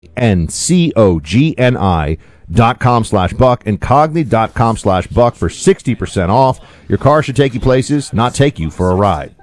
Ncogni.com/buck and Cogni.com/buck for 60% off. Your car should take you places, not take you for a ride.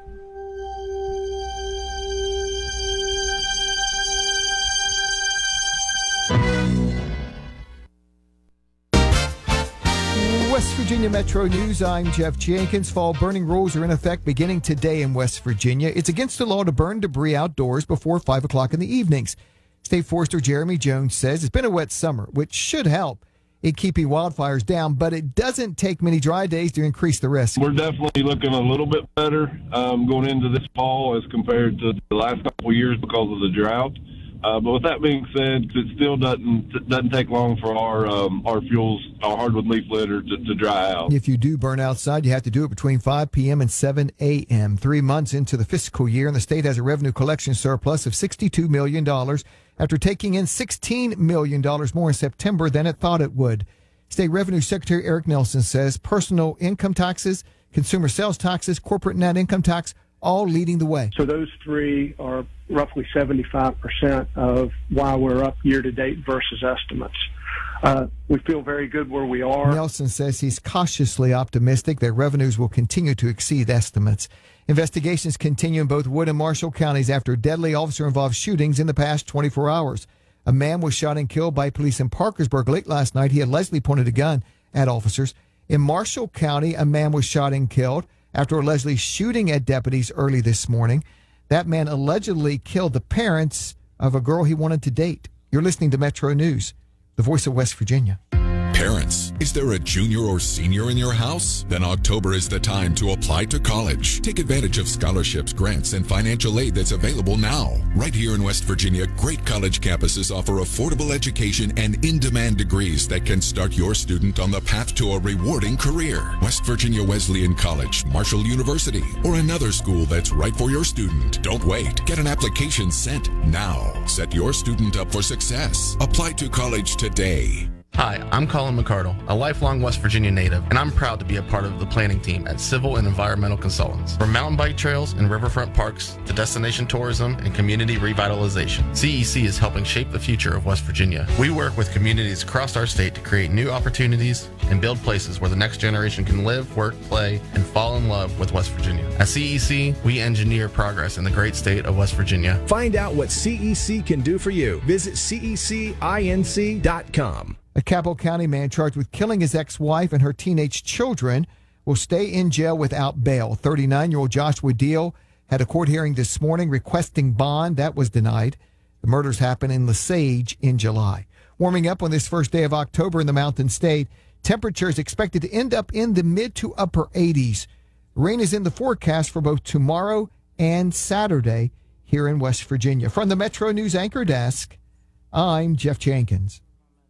West Virginia Metro News, I'm Jeff Jenkins. Fall burning rules are in effect beginning today in West Virginia. It's against the law to burn debris outdoors before 5 o'clock in the evenings. State Forester Jeremy Jones says it's been a wet summer, which should help in keeping wildfires down, but it doesn't take many dry days to increase the risk. We're definitely looking a little bit better going into this fall as compared to the last couple of years because of the drought. But with that being said, it still doesn't take long for our fuels, our hardwood leaf litter to dry out. If you do burn outside, you have to do it between 5 p.m. and 7 a.m. 3 months into the fiscal year, and the state has a revenue collection surplus of $62 million after taking in $16 million more in September than it thought it would. State Revenue Secretary Eric Nelson says personal income taxes, consumer sales taxes, corporate net income tax, all leading the way. So those three are roughly 75% of why we're up year to date versus estimates. We feel very good where we are. Nelson says he's cautiously optimistic that revenues will continue to exceed estimates. Investigations continue in both Wood and Marshall counties after deadly officer-involved shootings in the past 24 hours. A man was shot and killed by police in Parkersburg late last night. He allegedly pointed a gun at officers. In Marshall County, a man was shot and killed after allegedly shooting at deputies early this morning. That man allegedly killed the parents of a girl he wanted to date. You're listening to Metro News, the voice of West Virginia. Parents, is there a junior or senior in your house? Then October is the time to apply to college. Take advantage of scholarships, grants, and financial aid that's available now. Right here in West Virginia, great college campuses offer affordable education and in-demand degrees that can start your student on the path to a rewarding career. West Virginia Wesleyan College, Marshall University, or another school that's right for your student. Don't wait. Get an application sent now. Set your student up for success. Apply to college today. Hi, I'm Colin McCardle, a lifelong West Virginia native, and I'm proud to be a part of the planning team at Civil and Environmental Consultants. From mountain bike trails and riverfront parks to destination tourism and community revitalization, CEC is helping shape the future of West Virginia. We work with communities across our state to create new opportunities and build places where the next generation can live, work, play, and fall in love with West Virginia. At CEC, we engineer progress in the great state of West Virginia. Find out what CEC can do for you. Visit cecinc.com. A Cabell County man charged with killing his ex-wife and her teenage children will stay in jail without bail. 39-year-old Joshua Deal had a court hearing this morning requesting bond. That was denied. The murders happened in Lesage in July. Warming up on this first day of October in the Mountain State, temperatures expected to end up in the mid to upper 80s. Rain is in the forecast for both tomorrow and Saturday here in West Virginia. From the Metro News Anchor Desk, I'm Jeff Jenkins.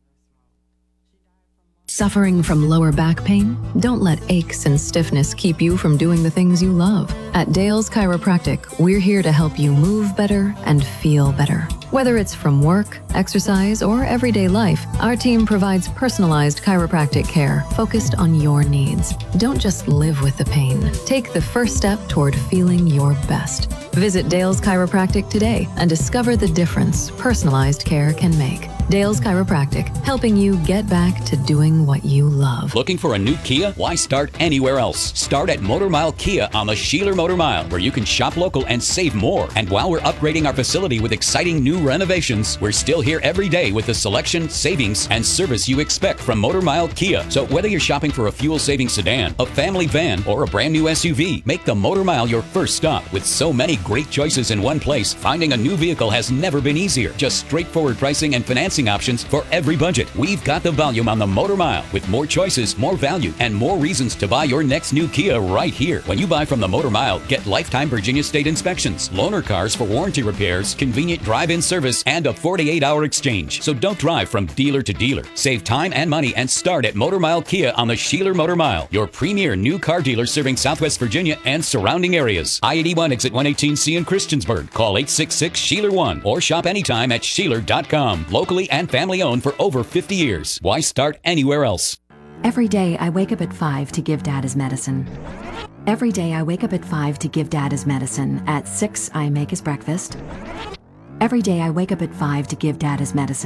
Suffering from lower back pain? Don't let aches and stiffness keep you from doing the things you love. At Dale's Chiropractic, we're here to help you move better and feel better. Whether it's from work, exercise, or everyday life, our team provides personalized chiropractic care focused on your needs. Don't just live with the pain. Take the first step toward feeling your best. Visit Dale's Chiropractic today and discover the difference personalized care can make. Dale's Chiropractic, helping you get back to doing what you love. Looking for a new Kia? Why start anywhere else? Start at Motor Mile Kia on the Sheeler Motor Mile, where you can shop local and save more. And while we're upgrading our facility with exciting new renovations, we're still here every day with the selection, savings, and service you expect from Motor Mile Kia. So whether you're shopping for a fuel-saving sedan, a family van, or a brand new SUV, make the Motor Mile your first stop. With so many great choices in one place, finding a new vehicle has never been easier. Just straightforward pricing and financing options for every budget. We've got the volume on the Motor Mile, with more choices, more value, and more reasons to buy your next new Kia right here. When you buy from the Motor Mile, get lifetime Virginia state inspections, loaner cars for warranty repairs, convenient drive-in service, and a 48-hour exchange. So don't drive from dealer to dealer. Save time and money and start at Motor Mile Kia on the Sheeler Motor Mile, your premier new car dealer serving Southwest Virginia and surrounding areas. I-81 exit 118C in Christiansburg. Call 866-SHEELER1 or shop anytime at Sheeler.com. Locally and family owned for over 50 years. Why start anywhere else? Every day I wake up at 5 to give Dad his medicine. Every day I wake up at 5 to give Dad his medicine. At 6 I make his breakfast. Every day I wake up at 5 to give Dad his medicine.